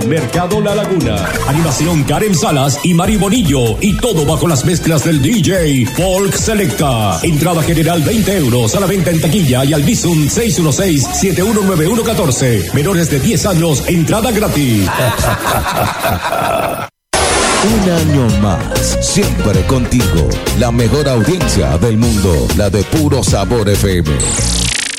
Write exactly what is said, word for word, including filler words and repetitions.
Mercado La Laguna, animación Karen Salas y Mari Bonillo, y todo bajo las mezclas del D J Folk Selecta. Entrada general veinte euros, a la venta en taquilla y al Bizum seis uno seis, siete uno nueve uno uno cuatro. Menores de diez años, entrada gratis. Un año más, siempre contigo. La mejor audiencia del mundo, la de Puro Sabor F M.